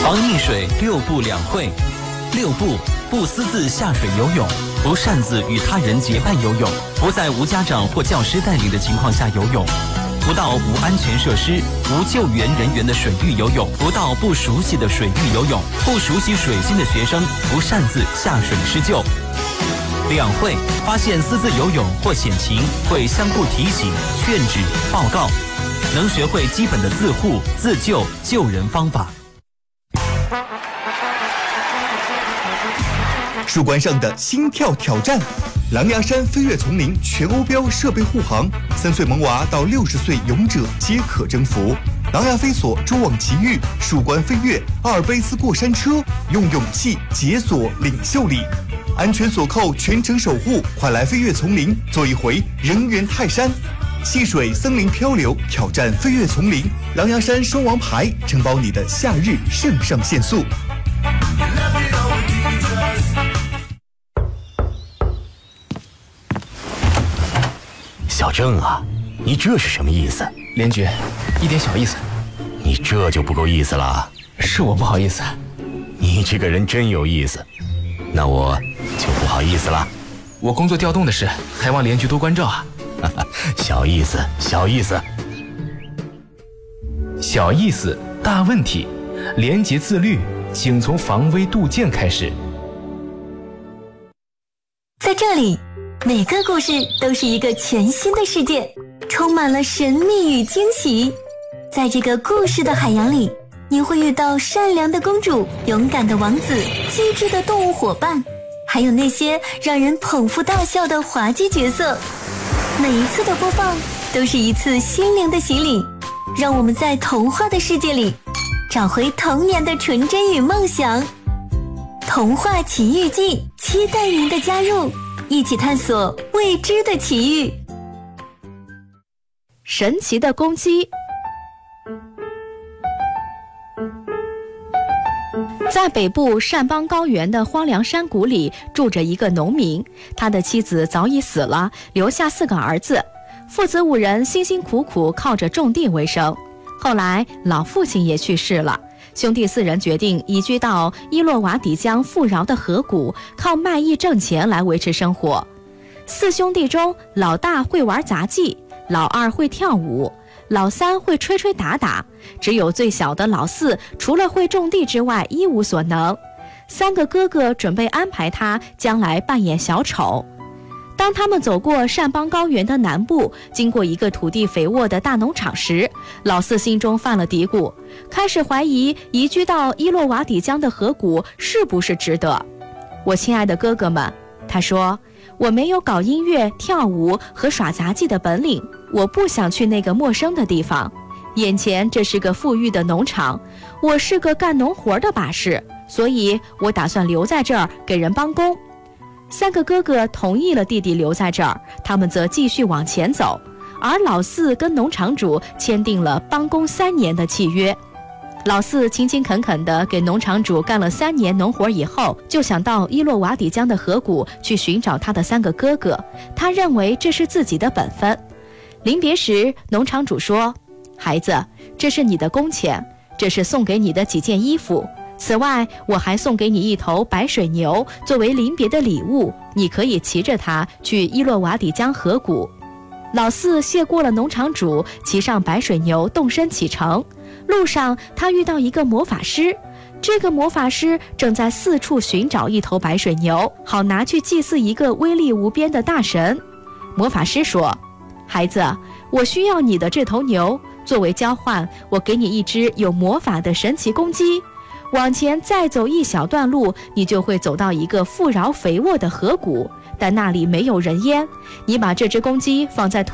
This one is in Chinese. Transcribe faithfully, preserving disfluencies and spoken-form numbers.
防溺水六不两会。六不：不私自下水游泳，不擅自与他人结伴游泳，不在无家长或教师带领的情况下游泳，不到无安全设施、无救援人员的水域游泳，不到不熟悉的水域游泳，不熟悉水性的学生不擅自下水施救。两会：发现私自游泳或险情，会相互提醒、劝止、报告，能学会基本的自护、自救、救人方法。 树冠上的心跳挑战，狼牙山飞跃丛林全欧标设备护航，三岁萌娃到六十岁勇者皆可征服。狼牙飞索蛛网奇遇，树冠飞跃，阿尔卑斯过山车，用勇气解锁领袖力，安全锁扣全程守护，快来飞跃丛林，做一回人猿泰山。戏水森林漂流，挑战飞跃丛林，狼牙山双王牌，承包你的夏日肾上腺素。 小郑啊，你这是什么意思？ 连局，一点小意思。 你这就不够意思了。 是我不好意思。 你这个人真有意思，那我就不好意思了。 我工作调动的事，还望连局多关照啊。 小意思，小意思。 小意思，大问题。廉洁自律，请从防微杜渐开始。 在这里，每个故事都是一个全新的世界，充满了神秘与惊喜。在这个故事的海洋里，你会遇到善良的公主、勇敢的王子、机智的动物伙伴，还有那些让人捧腹大笑的滑稽角色。每一次的播放都是一次心灵的洗礼，让我们在童话的世界里找回童年的纯真与梦想。童话奇遇记，期待您的加入，一起探索未知的奇遇。 神奇的公鸡。在北部善邦高原的荒凉山谷里，住着一个农民，他的妻子早已死了，留下四个儿子，父子五人辛辛苦苦靠着种地为生。后来老父亲也去世了，兄弟四人决定移居到伊洛瓦底江富饶的河谷，靠卖艺挣钱来维持生活。四兄弟中，老大会玩杂技，老二会跳舞，老三会吹吹打打，只有最小的老四除了会种地之外一无所能。三个哥哥准备安排他将来扮演小丑。当他们走过善邦高原的南部，经过一个土地肥沃的大农场时，老四心中犯了嘀咕，开始怀疑移居到伊洛瓦底江的河谷是不是值得。我亲爱的哥哥们，他说，我没有搞音乐、跳舞和耍杂技的本领，我不想去那个陌生的地方。眼前这是个富裕的农场，我是个干农活的把式，所以我打算留在这儿给人帮工。三个哥哥同意了弟弟留在这儿，他们则继续往前走，而老四跟农场主签订了帮工三年的契约。老四勤勤恳恳地给农场主干了三年农活以后，就想到伊洛瓦底江的河谷去寻找他的三个哥哥，他认为这是自己的本分。临别时，农场主说，孩子，这是你的工钱，这是送给你的几件衣服，此外我还送给你一头白水牛作为临别的礼物，你可以骑着它去伊洛瓦底江河谷。老四谢过了农场主，骑上白水牛动身启程。路上他遇到一个魔法师，这个魔法师正在四处寻找一头白水牛，好拿去祭祀一个威力无边的大神。魔法师说，孩子，我需要你的这头牛，作为交换，我给你一只有魔法的神奇公鸡。往前再走一小段路，你就会走到一个富饶肥沃的河谷，但那里没有人烟。你把这只公鸡放在